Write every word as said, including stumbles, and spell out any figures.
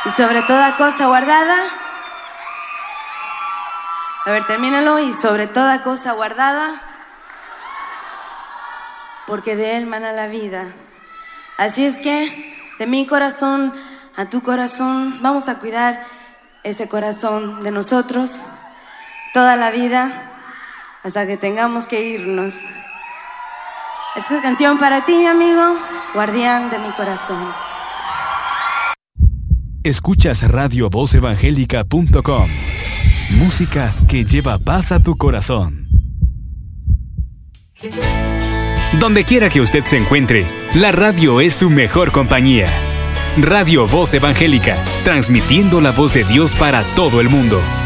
y sobre toda cosa guardada. A ver, termínalo. Y sobre toda cosa guardada, porque de Él mana la vida. Así es que, de mi corazón a tu corazón, vamos a cuidar ese corazón de nosotros toda la vida, hasta que tengamos que irnos. Esta canción para ti, mi amigo, guardián de mi corazón. Escuchas radio voz evangélica punto com. Música que lleva paz a tu corazón. Donde quiera que usted se encuentre, la radio es su mejor compañía. Radio Voz Evangélica, transmitiendo la voz de Dios para todo el mundo.